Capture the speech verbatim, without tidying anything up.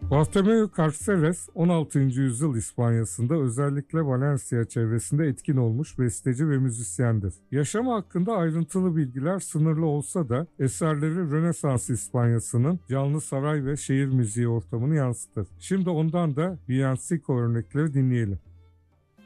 Bartomeu Carceles on altıncı yüzyıl İspanya'sında özellikle Valencia çevresinde etkin olmuş besteci ve müzisyendir. Yaşamı hakkında ayrıntılı bilgiler sınırlı olsa da eserleri Rönesans İspanyası'nın canlı saray ve şehir müziği ortamını yansıtır. Şimdi ondan da villancico örnekleri dinleyelim.